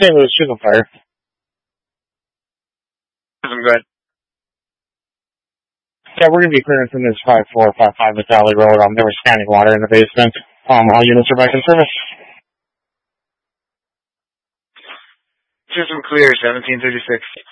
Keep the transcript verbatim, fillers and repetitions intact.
Saint Louis, Chisholm Fire. I'm good. Yeah, we're going to be clearing from this five four five five West Valley Road. Um, there was standing water in the basement. Um, all units are back in service. System clear, seventeen thirty-six.